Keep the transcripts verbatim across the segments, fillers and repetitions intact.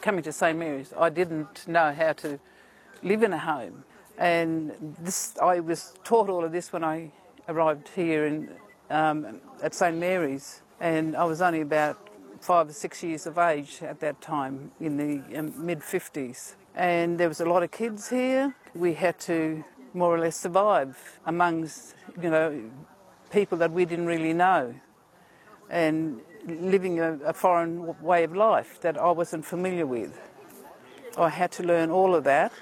coming to St Mary's, I didn't know how to live in a home. And this, I was taught all of this when I arrived here in, um, at St Mary's, and I was only about five or six years of age at that time, in the um, mid fifties. And there was a lot of kids here. We had to more or less survive amongst, you know, people that we didn't really know, and living a, a foreign way of life that I wasn't familiar with. I had to learn all of that.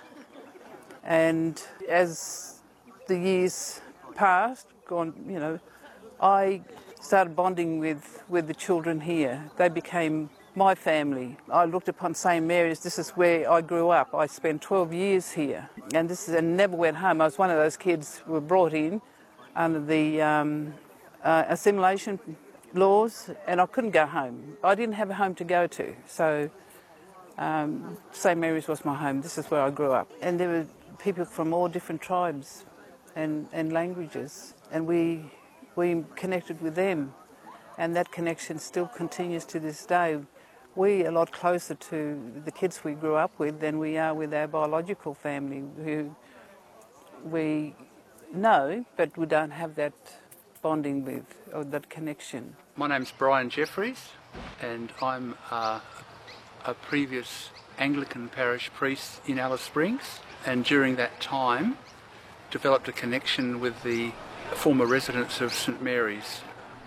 And as the years passed, gone, you know, I started bonding with, with the children here. They became my family. I looked upon St Mary's, this is where I grew up. I spent twelve years here, and this is, and never went home. I was one of those kids who were brought in under the um, uh, assimilation laws, and I couldn't go home. I didn't have a home to go to, so um, St Mary's was my home. This is where I grew up. And there were people from all different tribes and, and languages, and we we connected with them, and that connection still continues to this day. We're a lot closer to the kids we grew up with than we are with our biological family, who we know, but we don't have that bonding with, or that connection. My name's Brian Jeffries, and I'm uh, a previous Anglican parish priest in Alice Springs, and during that time developed a connection with the former residents of St Mary's,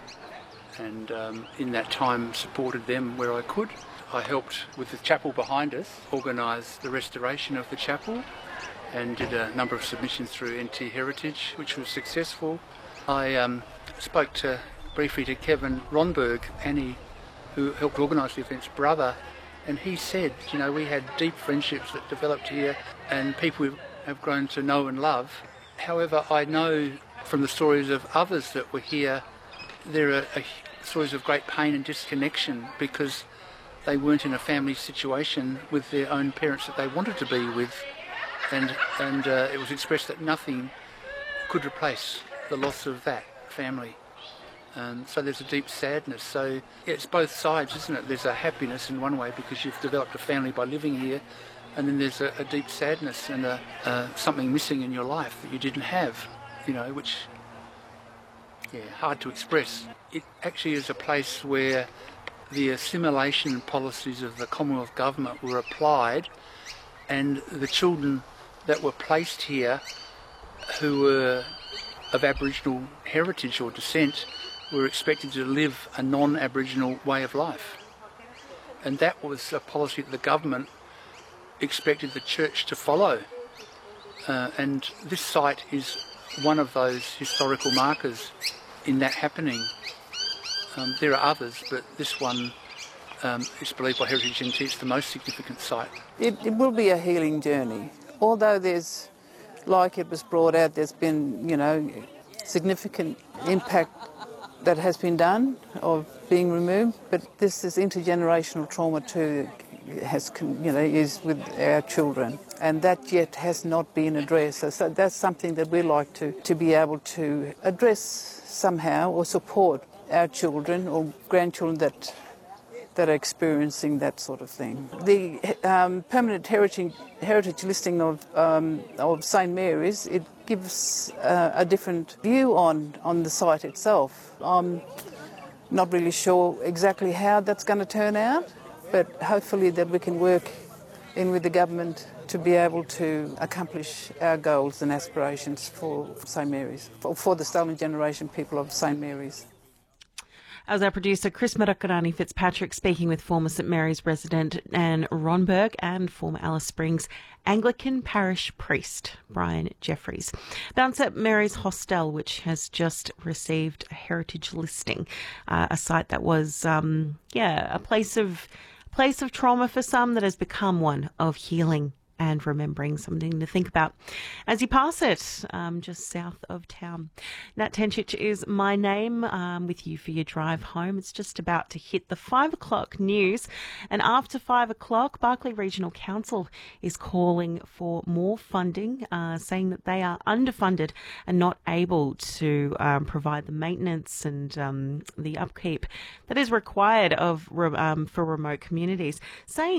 and um, in that time supported them where I could. I helped with the chapel behind us, organise the restoration of the chapel, and did a number of submissions through N T Heritage, which was successful. I um, spoke to briefly to Kevin Ronberg, Annie, who helped organise the event's brother, and he said, you know, we had deep friendships that developed here and people we have grown to know and love. However, I know from the stories of others that were here, there are uh, stories of great pain and disconnection because they weren't in a family situation with their own parents that they wanted to be with, and and uh, it was expressed that nothing could replace the loss of that family. Um, so there's a deep sadness. So yeah, it's both sides, isn't it? There's a happiness in one way because you've developed a family by living here, and then there's a, a deep sadness and a, uh, something missing in your life that you didn't have, you know, which, yeah, hard to express. It actually is a place where the assimilation policies of the Commonwealth Government were applied, and the children that were placed here who were of Aboriginal heritage or descent were expected to live a non-Aboriginal way of life. And that was a policy that the government expected the church to follow. Uh, and this site is one of those historical markers in that happening. Um, there are others, but this one um, is believed by Heritage N T it's the most significant site. It, it will be a healing journey. Although there's, like it was brought out, there's been, you know, significant impact that has been done of being removed, but this is intergenerational trauma too, has, you know, is with our children, and that yet has not been addressed. So, so that's something that we like to, to be able to address somehow, or support our children or grandchildren that that are experiencing that sort of thing. The um, permanent heritage, heritage listing of um, of St Mary's, it gives uh, a different view on, on the site itself. I'm not really sure exactly how that's going to turn out, but hopefully that we can work in with the government to be able to accomplish our goals and aspirations for St Mary's, for, for the stolen generation people of St Mary's. As our producer, Chris Marakarani Fitzpatrick, speaking with former St Mary's resident Anne Ronberg and former Alice Springs Anglican parish priest Brian Jeffries. Bounce at Mary's Hostel, which has just received a heritage listing, uh, a site that was, um, yeah, a place of place of trauma for some that has become one of healing and remembering, something to think about as you pass it, um, just south of town. Nat Tenchich is my name, um, with you for your drive home. It's just about to hit the five o'clock news, and after five o'clock, Barkly Regional Council is calling for more funding, uh, saying that they are underfunded and not able to um, provide the maintenance and um, the upkeep that is required of um, for remote communities, saying